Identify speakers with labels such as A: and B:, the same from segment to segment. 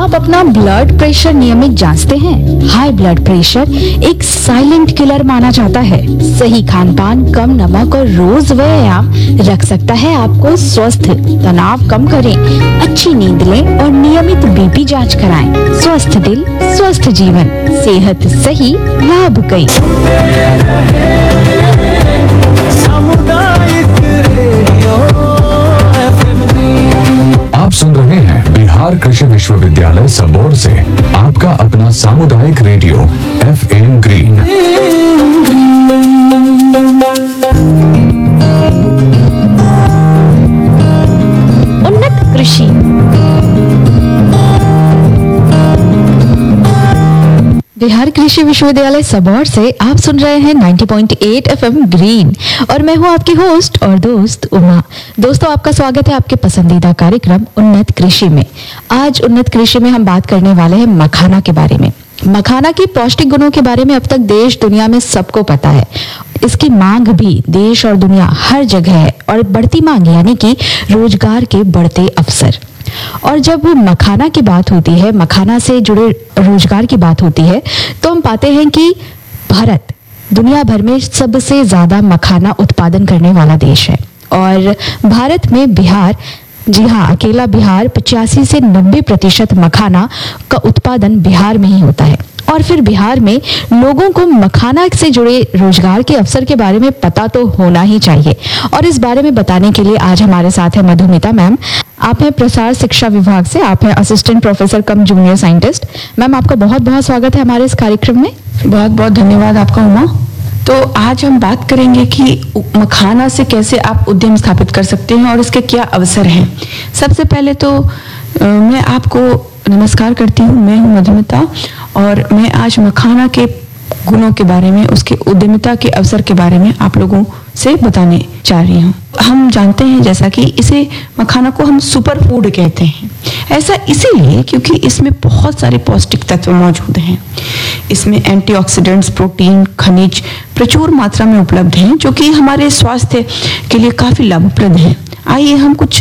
A: आप अपना blood pressure नियमित जांचते हैं? हाई ब्लड प्रेशर एक साइलेंट किलर माना जाता है। सही खान पान, कम नमक और रोज व्यायाम रख सकता है आपको स्वस्थ। तनाव कम करें, अच्छी नींद लें और नियमित बीपी जांच कराएं। स्वस्थ दिल, स्वस्थ जीवन, सेहत सही, लाभ कई।
B: आप सुन रहे हैं बिहार कृषि विश्वविद्यालय सबौर से आपका अपना सामुदायिक रेडियो FM ग्रीन।
A: उन्नत कृषि। बिहार कृषि विश्वविद्यालय सबौर से आप सुन रहे हैं 90.8 FM ग्रीन और मैं हूं आपकी होस्ट और दोस्त उमा। दोस्तों, आपका स्वागत है आपके पसंदीदा कार्यक्रम उन्नत कृषि में। आज उन्नत कृषि में हम बात करने वाले हैं मखाना के बारे में। मखाना की पौष्टिक गुणों के बारे में अब तक देश दुनिया में सबको पता है। इसकी मांग भी देश और दुनिया हर जगह है और बढ़ती मांग यानी कि रोजगार के बढ़ते अवसर। और जब मखाना की बात होती है, मखाना से जुड़े रोजगार की बात होती है, तो हम पाते हैं कि भारत दुनिया भर में सबसे ज्यादा मखाना उत्पादन करने वाला देश है। और भारत में बिहार, जी हाँ, अकेला बिहार 85 से 90% मखाना का उत्पादन बिहार में ही होता है। और फिर बिहार में लोगों को मखाना से जुड़े रोजगार के अवसर के बारे में पता तो होना ही चाहिए। और इस बारे में बताने के लिए आज हमारे साथ है मधुमिता मैम। आप हैं प्रसार शिक्षा विभाग से, आप हैं असिस्टेंट प्रोफेसर कम जूनियर साइंटिस्ट। मैम, आपका बहुत बहुत स्वागत है हमारे इस कार्यक्रम में।
C: बहुत बहुत धन्यवाद आपका उमा। तो आज हम बात करेंगे कि मखाना से कैसे आप उद्यम स्थापित कर सकते हैं और इसके क्या अवसर हैं। सबसे पहले तो मैं आपको नमस्कार करती हूँ। मैं हूँ मधुमिता और मैं आज मखाना के गुणों के बारे में, उसके उद्यमिता के अवसर के बारे में आप लोगों से बताने जा रही हूँ। हम जानते हैं जैसा कि इसे मखाना को हम सुपर फूड कहते हैं। ऐसा इसीलिए क्योंकि इसमें बहुत सारे पौष्टिक तत्व मौजूद हैं। इसमें एंटीऑक्सीडेंट्स, प्रोटीन, खनिज प्रचुर मात्रा में उपलब्ध हैं, जो कि हमारे स्वास्थ्य के लिए काफी लाभप्रद है। आइए हम कुछ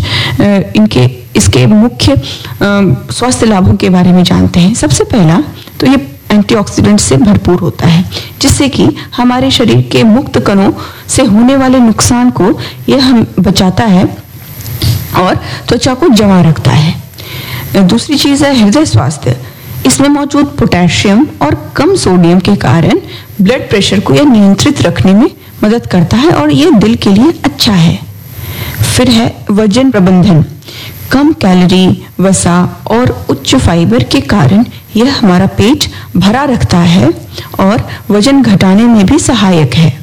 C: इसके मुख्य स्वास्थ्य लाभों के बारे में जानते हैं। सबसे पहला तो ये एंटीऑक्सीडेंट से भरपूर होता है, जिससे कि हमारे शरीर के मुक्त कणों से होने वाले नुकसान को यह हम बचाता है और त्वचा को जमा रखता है। दूसरी चीज है हृदय स्वास्थ्य। इसमें मौजूद पोटेशियम और कम सोडियम के कारण ब्लड प्रेशर को यह नियंत्रित रखने में मदद करता है और यह दिल के लिए अच्छा है। फिर है वजन प्रबंधन। कम कैलोरी, वसा और उच्च फाइबर के कारण यह हमारा पेट भरा रखता है और वजन घटाने में भी सहायक है।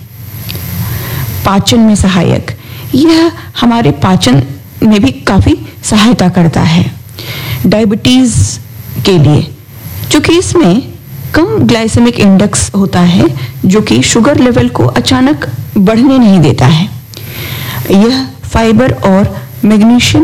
C: पाचन में सहायक, यह हमारे पाचन में भी काफी सहायता करता है। डायबिटीज के लिए, क्योंकि इसमें कम ग्लाइसेमिक इंडेक्स होता है, जो कि शुगर लेवल को अचानक बढ़ने नहीं देता है। यह फाइबर और मैग्नीशियम